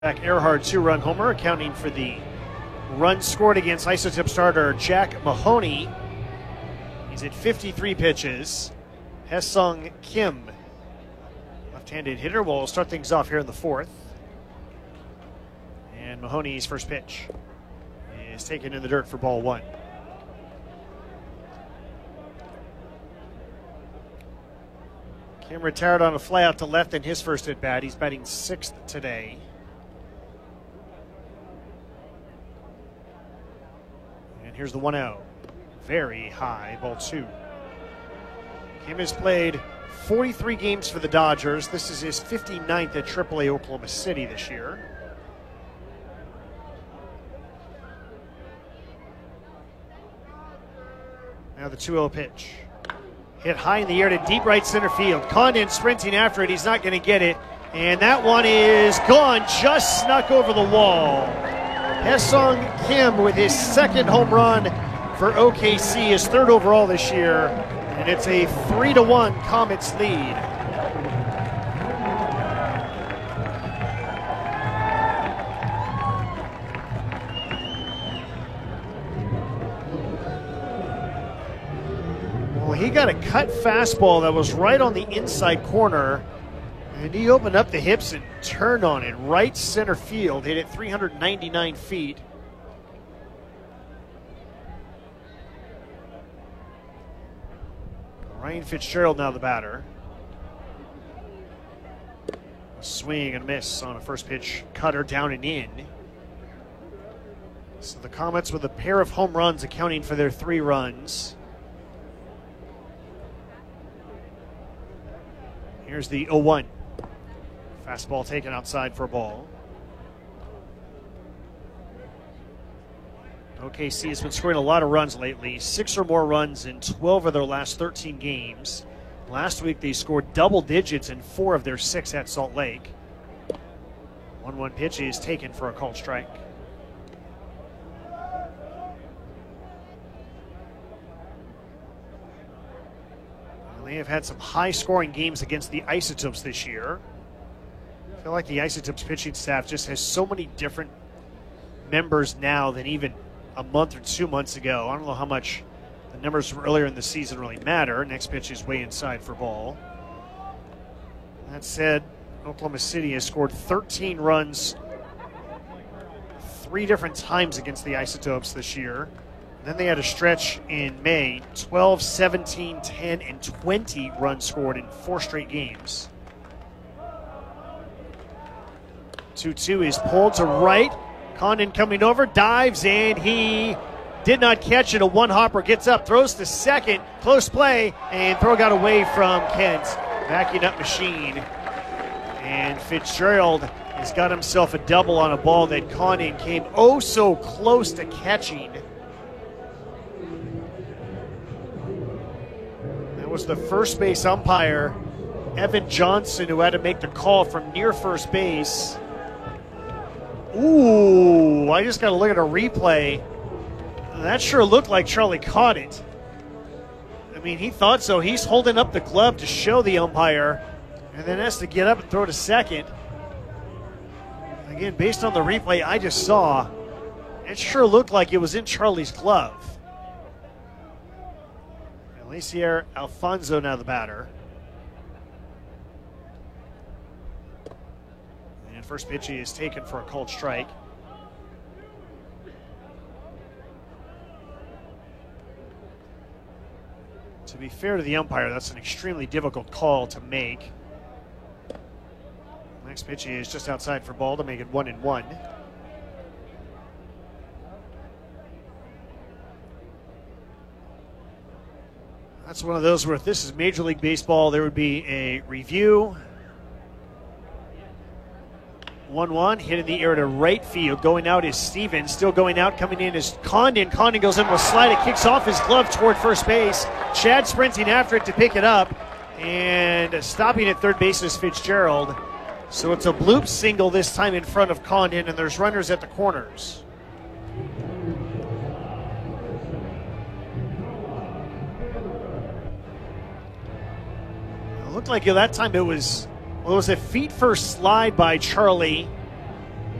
Jack Earhart 2-run homer, accounting for the run scored against Isotop starter Jack Mahoney. He's at 53 pitches. Haesung Kim, left-handed hitter, will start things off here in the fourth. And Mahoney's first pitch is taken in the dirt for ball one. Kim retired on a fly out to left in his first at bat. He's batting sixth today. And here's the 1-0. Very high, ball two. Kim has played 43 games for the Dodgers. This is his 59th at AAA Oklahoma City this year. Now the 2-0 pitch. Hit high in the air to deep right center field. Condon sprinting after it. He's not going to get it. And that one is gone. Just snuck over the wall. Haesung Kim with his second home run for OKC, his third overall this year. And it's a 3-1 Comets lead. Well, he got a cut fastball that was right on the inside corner, and he opened up the hips and turned on it right center field, hit it 399 feet. Ryan Fitzgerald now the batter. A swing and miss on a first pitch cutter down and in. So the Comets with a pair of home runs accounting for their 3 runs. Here's the 0-1. Fastball taken outside for a ball. OKC has been scoring a lot of runs lately, 6 or more runs in 12 of their last 13 games. Last week they scored double digits in 4 of their 6 at Salt Lake. 1-1 pitch is taken for a called strike. Well, they have had some high-scoring games against the Isotopes this year. I feel like the Isotopes pitching staff just has so many different members now than even a month or 2 months ago. I don't know how much the numbers from earlier in the season really matter. Next pitch is way inside for ball. That said, Oklahoma City has scored 13 runs 3 different times against the Isotopes this year. Then they had a stretch in May, 12, 17, 10, and 20 runs scored in 4 straight games. 2-2 is pulled to right. Condon coming over, dives, and he did not catch it. A one-hopper gets up, throws to second, close play, and throw got away from Kent. Backing up machine. And Fitzgerald has got himself a double on a ball that Condon came oh so close to catching. That was the first base umpire, Evan Johnson, who had to make the call from near first base. Ooh, I just got to look at a replay. That sure looked like Charlie caught it. I mean, he thought so. He's holding up the glove to show the umpire, and then has to get up and throw to second. Again, based on the replay I just saw, it sure looked like it was in Charlie's glove. Alicier Alfonso now the batter. First pitch is taken for a called strike. To be fair to the umpire, that's an extremely difficult call to make. Next pitch is just outside for ball to make it 1-1. That's one of those where if this is Major League Baseball, there would be a review. 1-1, hit in the air to right field. Going out is Stevens. Still going out, coming in is Condon. Condon goes in with a slide. It kicks off his glove toward first base. Chad sprinting after it to pick it up. And stopping at third base is Fitzgerald. So it's a bloop single this time in front of Condon, and there's runners at the corners. It looked like at that time it was a feet first slide by Charlie.